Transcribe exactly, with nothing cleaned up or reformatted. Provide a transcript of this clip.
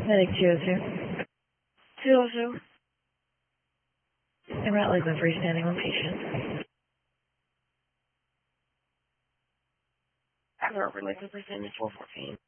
Medic two oh two. two oh two. I'm not like been freestanding on patient. I have a related percentage four fourteen.